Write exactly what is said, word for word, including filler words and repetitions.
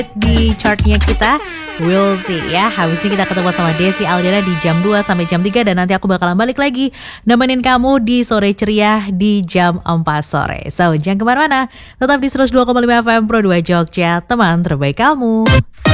di chartnya kita. We'll see ya. Habis ini kita ketemu sama Desi Aldana di jam dua sampai jam tiga. Dan nanti aku bakalan balik lagi nemenin kamu di Sore Ceria di jam empat sore. So, jangan kemana-mana. Tetap di seratus dua koma lima F M Pro dua Jogja, teman terbaik kamu.